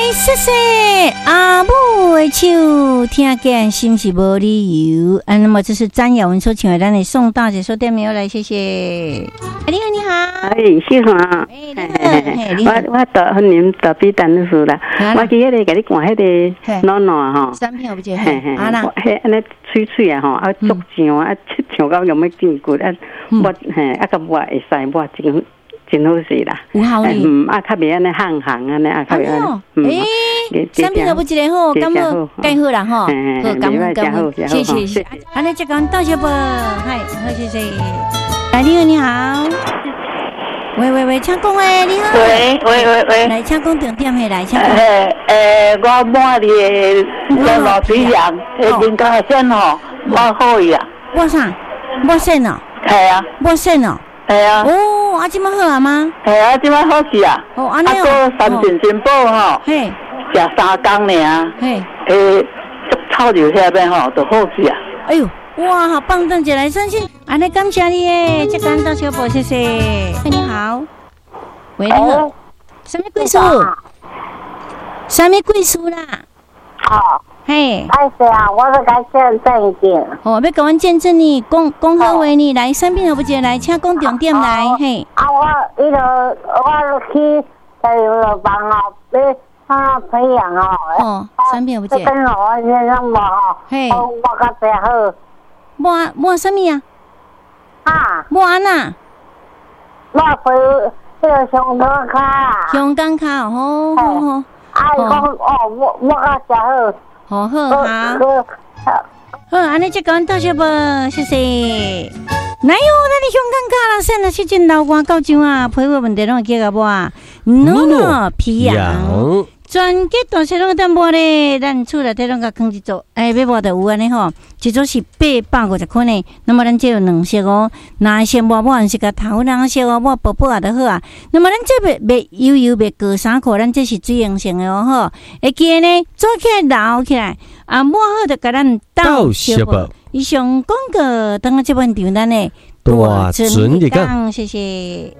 谢谢阿母的手，听见心是无理由。那么这是詹雅文所请的咱的宋大姐说店名来，谢谢。你好，你好。 是哈。我到恁到比单事啦。我记迄个甲你讲迄个暖暖吼。 三片不接。 啊啦，迄安尼脆脆啊吼，啊足酱啊，酱到用要真骨啊，我啊个我会使我真好势啦。 有效哩。 啊，较袂安尼行安尼啊，较袂安尼。三片都不一个好，感觉介好啦吼。好，感好，谢谢。安尼这个到小宝，嗨，好谢谢。你好。喂，请讲诶，你好。 喂， 来，请讲重点诶，来，请讲。 我满的老水羊，人家先吼，我好伊啊。 我啥？我先哦。 系啊。 我先哦。 系啊。 哦，啊，即摆好啊吗？ 系啊，即摆好去啊。 哦，安尼哦。 啊，个三点金宝吼。 嘿。 食3工尔。嘿。臭油遐边吼，就好去啊。 哎呦。哇，好棒！等姐来相信，安尼感谢你耶！这个到小宝，谢谢。你好，喂，你好，什么贵数？什么贵数啦？ 好， 嘿， 哎是啊，我是该见证件。 哦，要甲阮见证你，讲好话呢，来三片好不接来，请讲重点来，嘿。 啊，我去在有帮哦，要培养哦。 哦，三片好不接。 跟我先生无哦， 嘿， 我较最好。 摸什么啊？ 啊？ 摸安呐？ 我陪这个香港卡。 香港卡哦，好。 啊，伊讲哦，我较最好。 好，安尼就讲到小宝，谢谢。哪有那里香港卡啦？现在去见老官高上啊，陪我问题拢会记个无啊？喏，皮痒。全家大小拢当mua咧，咱厝内底拢甲放一组，要mua就有安尼吼，一组是850块呢。那么咱这有2色哦，那色mua还是甲头两色哦，mua薄薄啊就好啊。那么咱这袂油袂过3块，咱这是水溶性的哦吼。会记呢，做起来捞起来，啊mua好就甲咱倒小宝。以上广告，等下这本场咱的大存的讲，谢谢。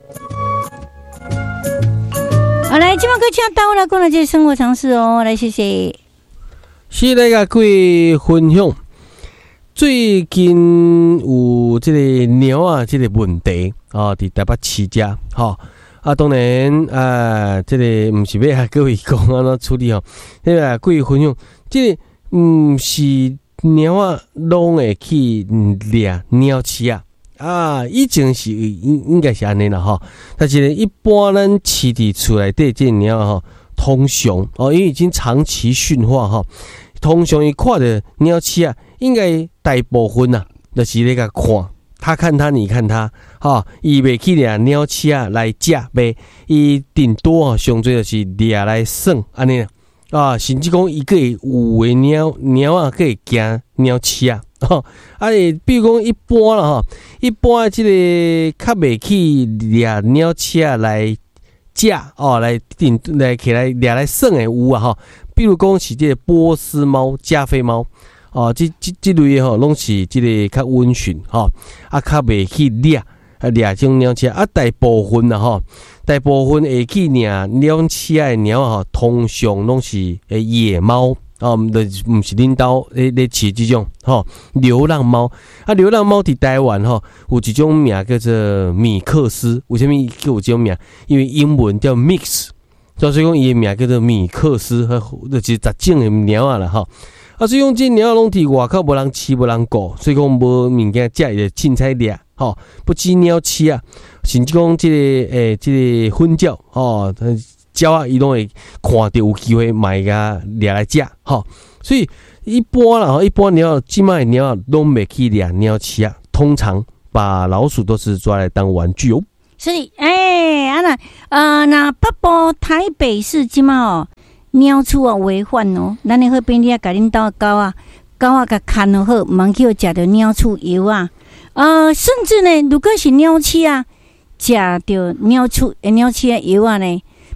好，来，今晚可请到我来讲了这生活常识哦，来谢谢。 是来甲各位分享，最近有这个猫啊，这个问题啊，伫台北市遮吼啊，当然这个不是要各位讲安怎处理吼，这个各位分享，这个是猫啊，拢会去掠鸟鼠啊。以前是应该是安尼啦吼，但是一般咱饲伫厝内底这鸟吼，通常因为已经长期驯化吼，通常伊看着鸟鼠啊，应该大部分啊，就是咧甲看，他看他，你看他，伊袂去掠鸟鼠啊来食呗，伊顶多上最就是掠来耍安尼甚至讲伊个有诶鸟啊，个会惊鸟鼠啊。比如讲一般啦一般即个较袂去掠鸟鼠来食来起来掠来耍诶有啊比如讲是即个波斯猫、加菲猫即类诶拢是即个较温驯较袂去掠种鸟鼠大部分啦大部分会去掠鸟鼠诶鸟通常拢是野猫。不是恁兜咧饲即种流浪猫流浪猫伫台湾有一种名叫做米克斯，为什么叫有这种名？因为英文叫 mix， 所以讲伊的名叫做米克斯，就是杂种的猫啊啦所以讲这鸟拢伫外口无人饲无人顾，所以讲无物件食伊就凊彩掠不止鸟鼠啊，甚至讲这个粉鸟鸟啊，伊拢会看到有机会买个掠来食，所以一般啦，一般鸟即卖鸟拢袂去掠鸟鼠啊，通常把老鼠都是抓来当玩具哦。 所以，那北部台北市即卖鸟鼠啊违反哦，咱的好便利啊，甲恁兜狗啊甲看好，唔通去食着鸟鼠油啊，甚至呢，如果是鸟鼠啊，食着鸟鼠的油啊呢。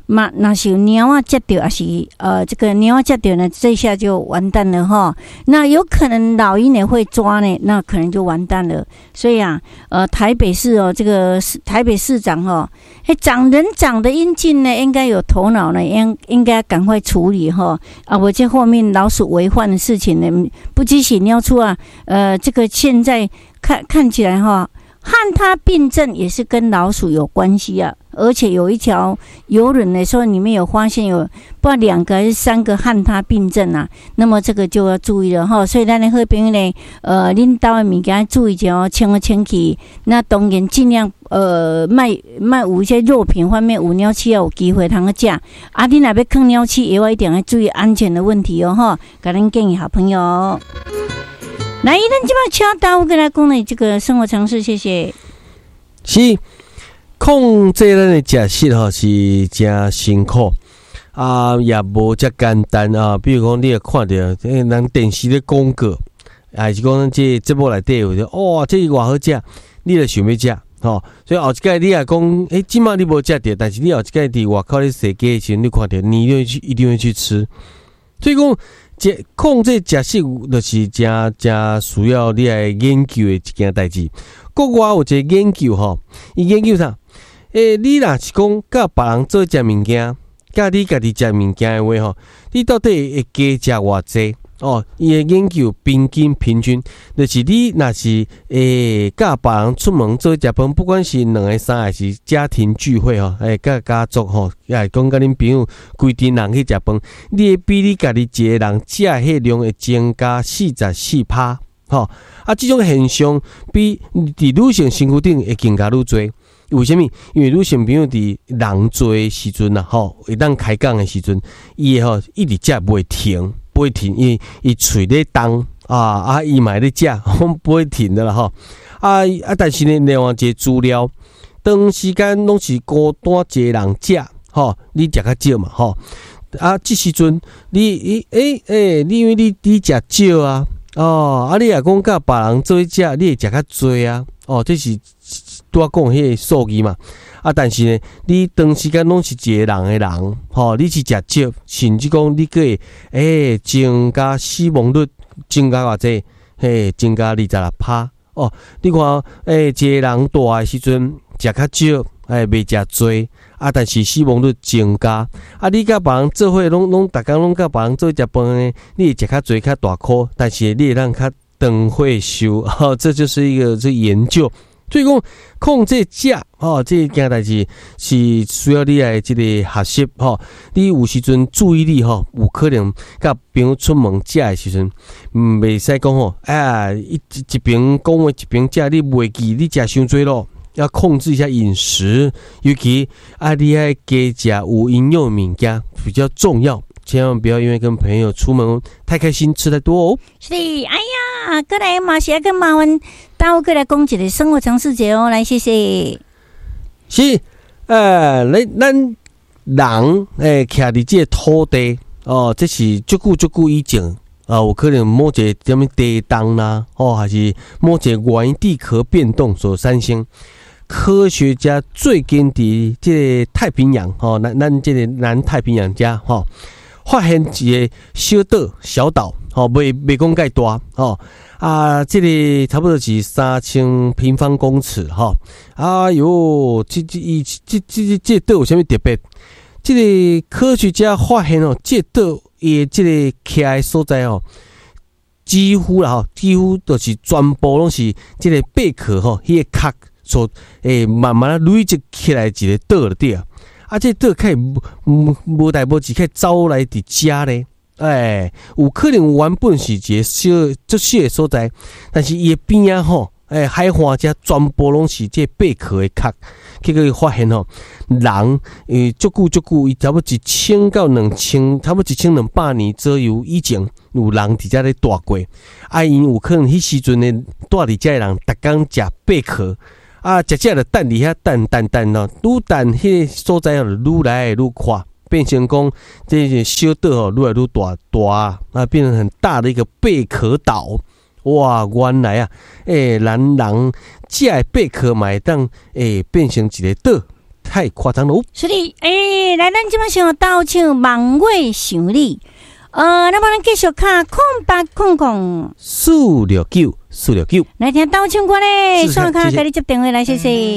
那是鸟啊接到，还是这个鸟啊接到呢？这下就完蛋了哈。那有可能老鹰也会抓呢，那可能就完蛋了。所以啊，台北市哦，这个台北市长哦，长人长得英俊呢，应该有头脑呢，应该赶快处理哈。我这后面老鼠为患的事情呢，不只是鸟出啊，这个现在看起来哈。汉他病症也是跟老鼠有关系啊，而且有一条游轮的时候，里面有发现有不知道2个还是3个汉他病症啊，那么这个就要注意了哈。所以咱的好朋友呢，恁兜的物件注意一下哦，清去。那当然尽量卖有一些肉品方面有鸟鼠有机会通去食，恁若要放鸟鼠，也要一定要注意安全的问题哦哈。给恁建议好朋友。来，咱即摆请大武哥来讲的这个生活常识，谢谢。 是控制咱的食食吼是真辛苦啊，也无遮简单啊。比如讲，你会看到人电视咧广告，还是讲这节目内底有哇，这个偌好食，你就想要食吼。所以后一届你也讲，即马你无食着，但是你后一届伫外口咧踅街的时候，你看到你一定会去吃。所以讲。控制食食就是真需要你来研究的一件代志。国外有一个研究吼，伊研究啥？你若是讲甲别人做食物件，甲你家己食物件的话吼，你到底会加食偌济？伊的研究平均，就是你若是甲别人出门做食饭，不管是2个3个还是家庭聚会吼，甲家族吼，也是讲甲恁朋友规阵人去食饭，你会比你家己一个人食迄量会增加44%，吼。即种现象比伫女性身躯顶会更加愈多。为什么？因为女性朋友伫人多的时阵啊，会当开讲的时阵，伊吼一直食不会停，伊嘴咧动伊嘛咧食，不会停的啦吼。但是呢，另外一个资料，长时间拢是孤单一个人食，你食较少嘛吼。即时阵你因为你食少啊，你也讲甲别人做食，你会食较多啊，这是拄仔讲迄个数字嘛。但是呢，你长时间拢是一个人你是食少，甚至讲你个会增加死亡率，增加偌济？增加26%。你看一个人大的时阵食较少，袂食多，但是死亡率增加。你甲别人做伙拢逐工拢甲别人做食饭呢，你会食较多较大颗，但是你会让较长岁寿。这就是一个研究。所以讲控制食这件代志是需要你来这个学习你有时阵注意力有可能甲朋友出门食的时阵，袂使讲一边讲话一边食，你袂记你食伤多咯。要控制一下饮食，尤其你爱加食有营养物件比较重要。千万不要因为跟朋友出门太开心吃太多哦。 是，哎呀，过来嘛是要跟麻烦大武过来讲一个生活常识节哦，来谢谢。 是，咱人徛伫这个土地这是足久以前有可能某一个什么地动啦，还是某一个原因地壳变动所产生。科学家最近伫这个太平洋咱这个南太平洋遮发现一个小岛袂讲介大这个差不多是3000平方公尺哎哟，这岛有啥物特别？这个科学家发现这岛伊这个徛的所在几乎就是全部拢是这个贝壳迄个壳所慢慢累积起来一个岛底这岛可以无代无志可以走来伫遮咧，有可能原本是一个小的所在，但是伊边海岸遮全部拢是这贝壳的壳，结果发现人足久，伊差不多1000到2000，差不多1200年左右以前有人伫遮咧住过，因有可能迄时阵呢住伫遮的人，逐工食贝壳。食就等伫遐等愈等迄个所在愈来愈宽，变成讲这个小岛愈来愈大变成很大的一个贝壳岛。哇，原来人食的贝壳嘛会当变成一个岛， 太夸张喽。 是的，来，咱即摆先倒唱望月想你。那么咱继续看0800 469， 来听倒唱歌咧，刷卡给你接电话来，谢谢。